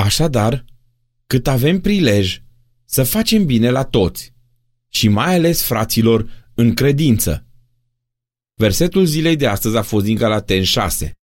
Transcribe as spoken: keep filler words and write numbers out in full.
Așadar, cât avem prilej, să facem bine la toți și mai ales fraților în credință. Versetul zilei de astăzi a fost din Galateni șase.